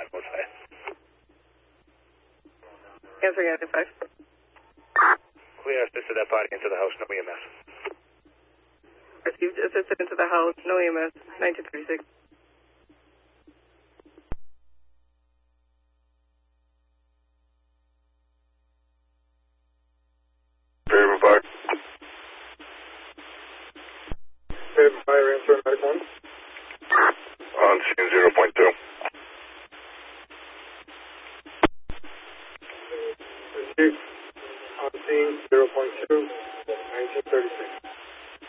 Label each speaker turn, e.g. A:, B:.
A: Answering 95.
B: Clear, assisted that body into the house, no EMS.
A: Received assisted into the house, no EMS, 1936.
C: Fairhaven Fire.
D: Fairhaven Fire, answer medic 1.
C: On scene 0.2.